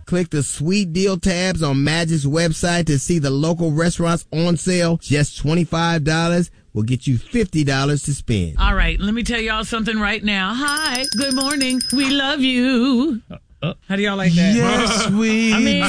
Click the sweet deal tabs on Magic's website to see the local restaurants on sale. Just $25 will get you $50 to spend. All right, let me tell y'all something right now. Hi, good morning. We love you. How do y'all like that? Yes, we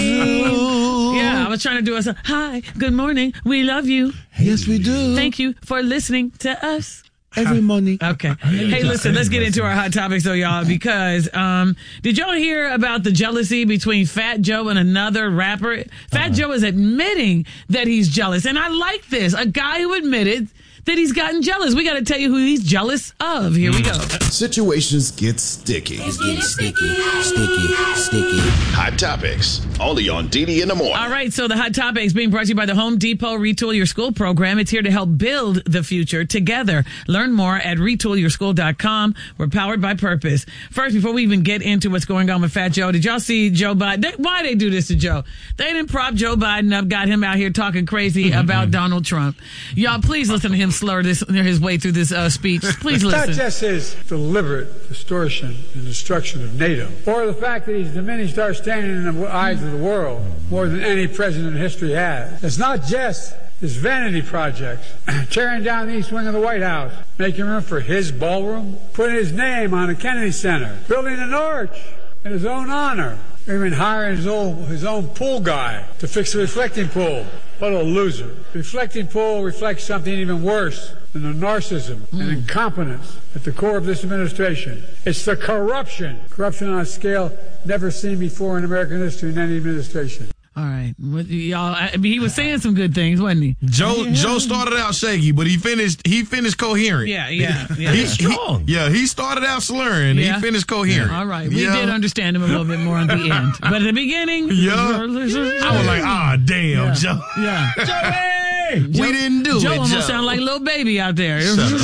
do. Yeah, I was trying to do a hi, good morning. We love you. Yes, we do. Thank you for listening to us. Every morning. Okay. Hey, listen, let's get into our hot topics, though, y'all, because did y'all hear about the jealousy between Fat Joe and another rapper? Fat Joe is admitting that he's jealous, and I like this. A guy who admitted that he's gotten jealous. We got to tell you who he's jealous of. Here we go. Situations get sticky. It's getting sticky. Sticky. Hot Topics, only on DD in the Morning. All right, so the Hot Topics being brought to you by the Home Depot Retool Your School program. It's here to help build the future together. Learn more at retoolyourschool.com. We're powered by purpose. First, before we even get into what's going on with Fat Joe, did y'all see Joe Biden? Why they do this to Joe? They didn't prop Joe Biden up, got him out here talking crazy about Donald Trump. Y'all, please listen to him slur his way through this speech. Please listen. It's not just his deliberate distortion and destruction of NATO, or the fact that he's diminished our standing in the eyes of the world more than any president in history has. It's not just his vanity projects, tearing down the east wing of the White House, making room for his ballroom, putting his name on the Kennedy Center, building an arch in his own honor, even hiring his own pool guy to fix the reflecting pool. What a loser. Reflecting pool reflects something even worse than the narcissism and incompetence at the core of this administration. It's the corruption on a scale never seen before in American history in any administration. All right. Y'all, he was saying some good things, wasn't he? Joe started out shaky, but he finished coherent. Yeah. He's strong. He started out slurring. Yeah. He finished coherent. All right. We did understand him a little bit more at the end. But at the beginning, I was like, damn, Joe. Yeah. Joey! We didn't do Joe it, almost sounded like little baby out there.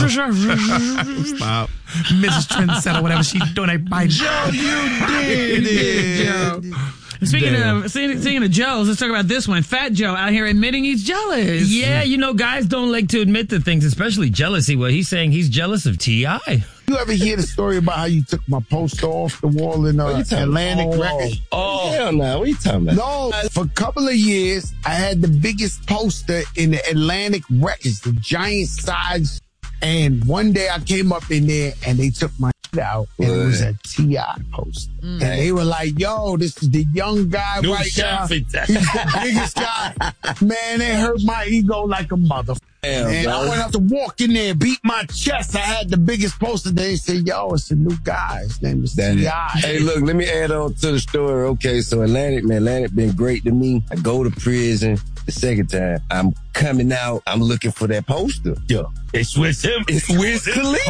Stop. Mrs. Trendsetter, whatever she's doing, everybody. Joe, you did it. Joe. Speaking of Joe's, let's talk about this one. Fat Joe out here admitting he's jealous. Yeah, guys don't like to admit to things, especially jealousy. Well, he's saying he's jealous of T.I. You ever hear the story about how you took my poster off the wall in Atlantic Records? Hell no. What are you talking about? No, for a couple of years, I had the biggest poster in the Atlantic Records, the giant size. And one day I came up in there and they took my out and it was a T.I. poster. And they were like, yo, this is the young guy New right now. He's Sheffield. the biggest guy. Man, it hurt my ego like a mother. And I went out to walk in there, beat my chest. I had the biggest poster. They said, yo, it's a new guy. His name is T.I. Hey, look, let me add on to the story. Okay, so Atlantic been great to me. I go to prison the second time. I'm coming out. I'm looking for that poster. Yeah. It's Wiz Khalifa.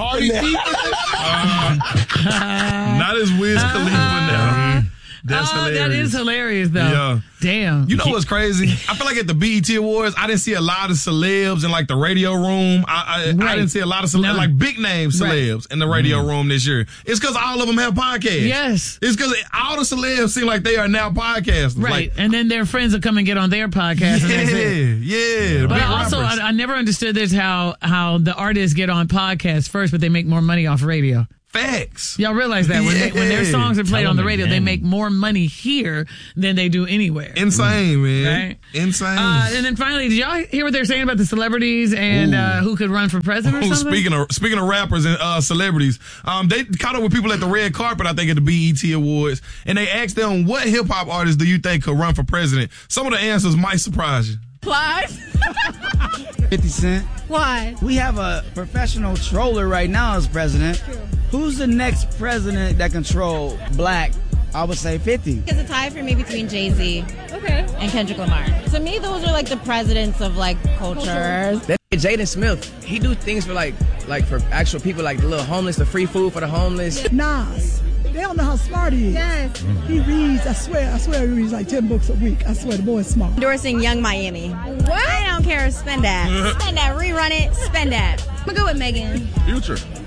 Not as Wiz Khalifa now. That's hilarious. That is hilarious, though. Yeah. Damn. You know what's crazy? I feel like at the BET Awards, I didn't see a lot of celebs in like the radio room. I didn't see a lot of celebs, like big name celebs in the radio room this year. It's because all of them have podcasts. Yes. It's because all the celebs seem like they are now podcasters. Right. Like, and then their friends will come and get on their podcast. Yeah. But also, I never understood this, how the artists get on podcasts first, but they make more money off radio. Facts. Y'all realize that when their songs are played on the radio, they make more money here than they do anywhere. Insane, man. Right? Insane. And then finally, did y'all hear what they're saying about the celebrities and who could run for president or something? Speaking of rappers and celebrities, they caught up with people at the red carpet, I think, at the BET Awards, and they asked them, what hip hop artists do you think could run for president? Some of the answers might surprise you. Plies. 50 Cent. Why? We have a professional troller right now as president. True. Who's the next president that control black? I would say 50. It's a tie for me between Jay-Z and Kendrick Lamar. To me, those are like the presidents of like cultures. That Jaden Smith, he do things for like for actual people, like the little homeless, the free food for the homeless. Nas. They don't know how smart he is. Yes. He reads, I swear he reads like 10 books a week. I swear, the boy is smart. Endorsing Young Miami. What? I don't care. Spend that. Spend that. Rerun it. Spend that. I'm going to go with Megan. Future.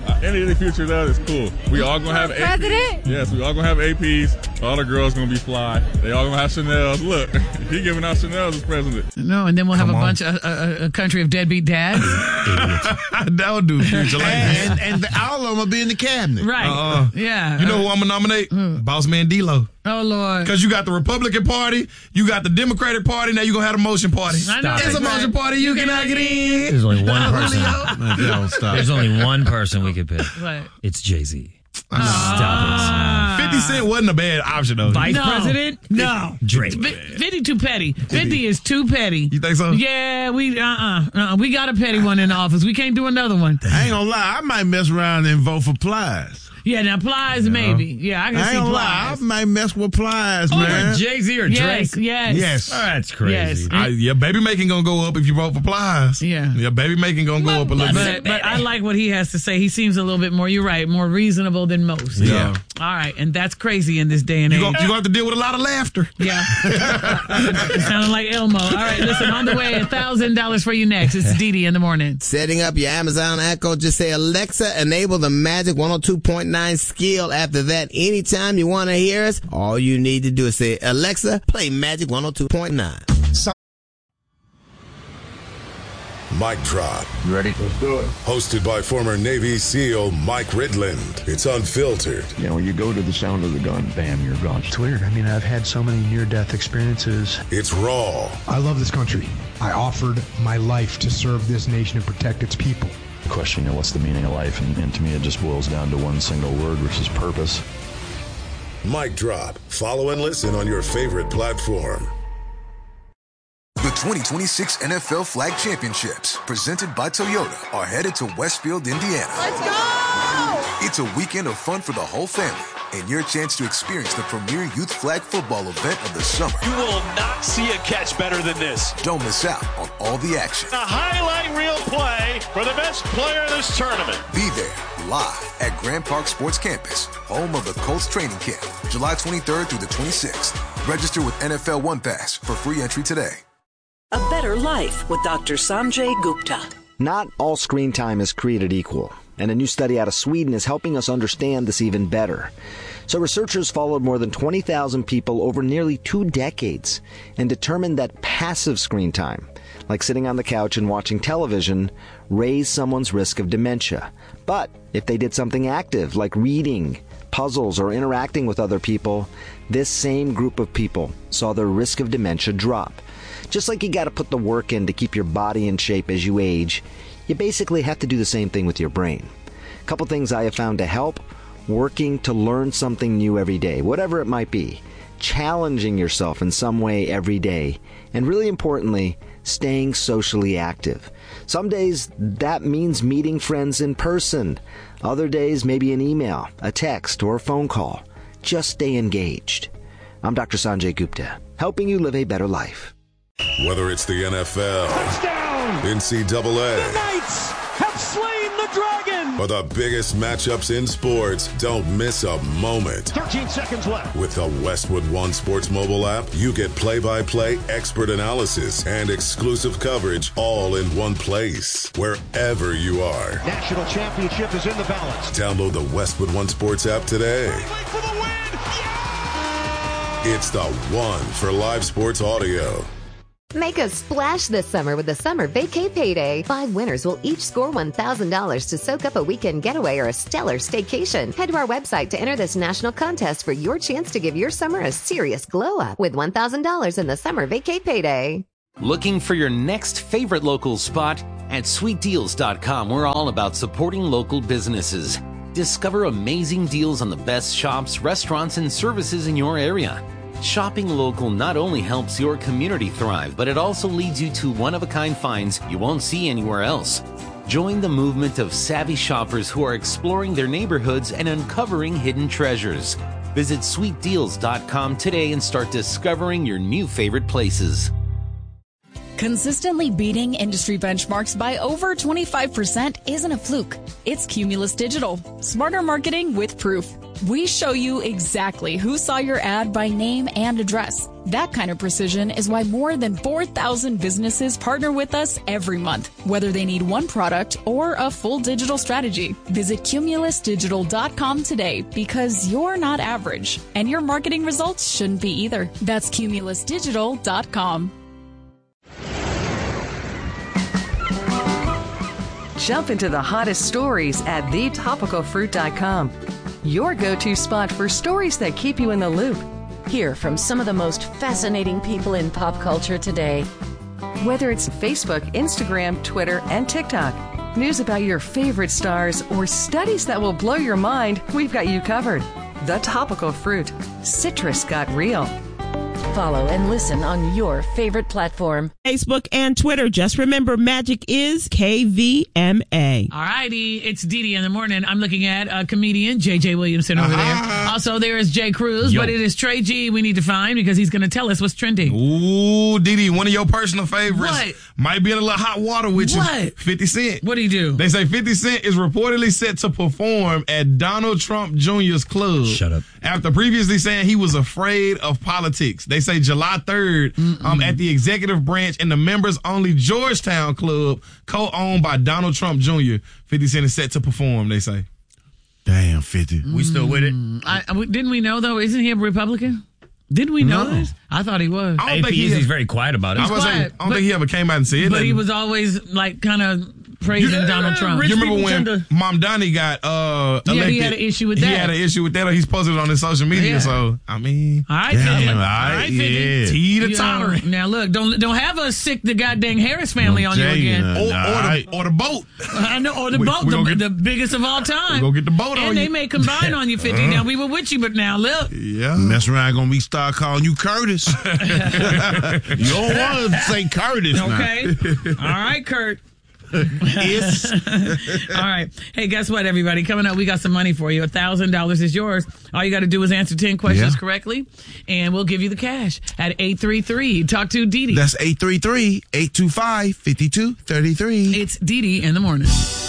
Any of the future does is cool. We all gonna have President? APs. Yes, we all gonna have APs. All the girls gonna be fly. They all gonna have Chanel's. Look, he giving out Chanel's as president. No, and then we'll have bunch of a country of deadbeat dads. That would do future like that. And all of them will be in the cabinet. Right. Yeah. You know who I'm gonna nominate? Boss Man D-Lo. Oh, Lord. Because you got the Republican Party, you got the Democratic Party, now you're going to have a motion party. It's a motion party. You cannot get in. There's only one person. There's only one person we could pick. What? It's Jay-Z. Stop it. 50 Cent wasn't a bad option, though. Vice President? No. Drake. 50 too petty. 50 is too petty. You think so? Yeah, we got a petty one in the office. We can't do another one. I ain't gonna lie, I might mess around and vote for Plies. Yeah, now Plies maybe. Yeah, I can see Plies. Lie, I might mess with Plies, man. Over Jay-Z or Drake? Yes. Oh, that's crazy. Yes. Baby making gonna go up if you vote for Plies. Yeah, baby making gonna go up a little bit. But I like what he has to say. He seems a little bit more, you're right, more reasonable than most. Yeah. All right, and that's crazy in this day and age. You're gonna have to deal with a lot of laughter. Yeah. It sounded like Elmo. All right, listen, on the way, $1,000 for you next. It's Didi in the morning. Setting up your Amazon Echo, just say, Alexa, enable the Magic 102.9 skill. After that, anytime you want to hear us, all you need to do is say, Alexa, play Magic 102.9. Mic Drop. You ready? Let's do it. Hosted by former Navy SEAL Mike Ridland. It's unfiltered. You know, you go to the sound of the gun, bam, you're gone. It's weird. I mean, I've had so many near-death experiences. It's raw. I love this country. I offered my life to serve this nation and protect its people. Question, you know, what's the meaning of life? And to me, it just boils down to one single word, which is purpose. Mic Drop. Follow and listen on your favorite platform. The 2026 NFL Flag Championships, presented by Toyota, are headed to Westfield, Indiana. Let's go! It's a weekend of fun for the whole family and your chance to experience the premier youth flag football event of the summer. You will not see a catch better than this. Don't miss out on all the action. A highlight reel play for the best player in this tournament. Be there live at Grand Park Sports Campus, home of the Colts training camp, July 23rd through the 26th. Register with NFL One Pass for free entry today. A better life with Dr. Sanjay Gupta. Not all screen time is created equal, and a new study out of Sweden is helping us understand this even better. So researchers followed more than 20,000 people over nearly 2 decades and determined that passive screen time, like sitting on the couch and watching television, raised someone's risk of dementia. But if they did something active, like reading, puzzles, or interacting with other people, this same group of people saw their risk of dementia drop. Just like you got to put the work in to keep your body in shape as you age, you basically have to do the same thing with your brain. A couple things I have found to help: working to learn something new every day, whatever it might be, challenging yourself in some way every day, and really importantly, staying socially active. Some days that means meeting friends in person. Other days, maybe an email, a text, or a phone call. Just stay engaged. I'm Dr. Sanjay Gupta, helping you live a better life. Whether it's the NFL, touchdown, NCAA, the Knights have slain the dragon, or the biggest matchups in sports, don't miss a moment. 13 seconds left. With the Westwood One Sports mobile app, you get play-by-play, expert analysis, and exclusive coverage all in one place, wherever you are. National championship is in the balance. Download the Westwood One Sports app today. For the win. It's the one for live sports audio. Make a splash this summer with the Summer Vacay Payday. 5 winners will each score $1,000 to soak up a weekend getaway or a stellar staycation. Head to our website to enter this national contest for your chance to give your summer a serious glow up with $1,000 in the Summer Vacay Payday. Looking for your next favorite local spot? At sweetdeals.com, we're all about supporting local businesses. Discover amazing deals on the best shops, restaurants, and services in your area. Shopping local not only helps your community thrive, but it also leads you to one-of-a-kind finds you won't see anywhere else. Join the movement of savvy shoppers who are exploring their neighborhoods and uncovering hidden treasures. Visit sweetdeals.com today and start discovering your new favorite places. Consistently beating industry benchmarks by over 25% isn't a fluke. It's Cumulus Digital. Smarter marketing with proof. We show you exactly who saw your ad by name and address. That kind of precision is why more than 4,000 businesses partner with us every month, whether they need one product or a full digital strategy. Visit cumulusdigital.com today because you're not average, and your marketing results shouldn't be either. That's cumulusdigital.com. Jump into the hottest stories at thetopicalfruit.com. Your go-to spot for stories that keep you in the loop. Hear from some of the most fascinating people in pop culture today. Whether it's Facebook, Instagram, Twitter, and TikTok, news about your favorite stars, or studies that will blow your mind, we've got you covered. The Topical Fruit. Citrus got real. Follow and listen on your favorite platform. Facebook and Twitter. Just remember, magic is KVMA. All righty. It's Didi in the morning. I'm looking at comedian J.J. Williamson over there. Also, there is Jay Cruz, but it is Trey G we need to find because he's going to tell us what's trending. Ooh, Didi, one of your personal favorites. What? Might be in a little hot water with you. What? 50 Cent. What do you do? They say 50 Cent is reportedly set to perform at Donald Trump Jr.'s club. Shut up. After previously saying he was afraid of politics. They say July 3rd at the executive branch in the members-only Georgetown Club, co-owned by Donald Trump Jr. 50 Cent is set to perform, they say. Damn, 50. We still with it? Didn't we know, though? Isn't he a Republican? Didn't we know this? I thought he was. I don't think he's very quiet about it. I don't think he ever came out and said that. But he was always, like, kind of praising Donald Trump. You remember when Mom Donnie got elected? Yeah, he had an issue with that. He had an issue with that, or he's posted it on his social media. Yeah. So, I mean. All right, damn, all right, yeah. T to tolerant. Now, look, don't have us sick the goddamn Harris family on you again. Or the boat. I know, or the boat, the biggest of all time. We're going to get the boat on you. And they may combine on you, 50. Now, we were with you, but now, look. Yeah. Mess around, going to start calling you Curtis. You don't want to say Curtis now. Okay. All right, Kurt. All right. Hey, guess what, everybody? Coming up, we got some money for you. $1,000 is yours. All you got to do is answer 10 questions correctly, and we'll give you the cash at 833. Talk to Didi. That's 833-825-5233. It's Didi in the morning.